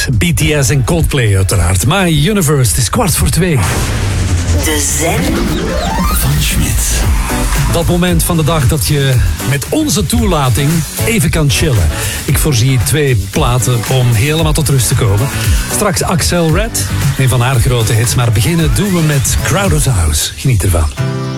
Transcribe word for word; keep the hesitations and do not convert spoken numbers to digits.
Schmidt. B T S en Coldplay uiteraard. My Universe, het is kwart voor twee. De zen van Schmidt. Dat moment van de dag dat je met onze toelating even kan chillen. Ik voorzie twee platen om helemaal tot rust te komen. Straks Axel Red, een van haar grote hits. Maar beginnen doen we met Crowded House. Geniet ervan.